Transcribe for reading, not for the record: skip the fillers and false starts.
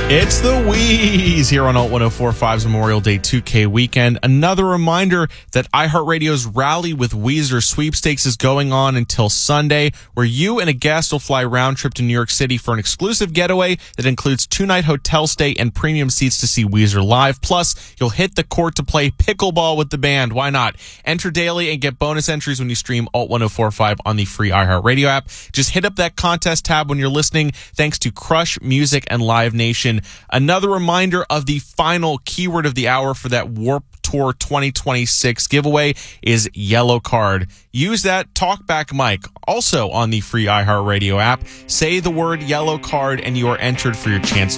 It's the Wheeze here on Alt 1045's Memorial Day 2K weekend. Another reminder that iHeartRadio's Rally with Weezer sweepstakes is going on until Sunday, where you and a guest will fly round trip to New York City for an exclusive getaway that includes 2-night hotel stay and premium seats to see Weezer live. Plus, you'll hit the court to play pickleball with the band. Why not? Enter daily and get bonus entries when you stream Alt 1045 on the free iHeartRadio app. Just hit up that contest tab when you're listening, thanks to Crush Music and Live Nation. Another reminder of the final keyword of the hour for that Warped Tour 2026 giveaway is yellow card. Use that Talkback Mike, also on the free iHeartRadio app. Say the word yellow card and you are entered for your chance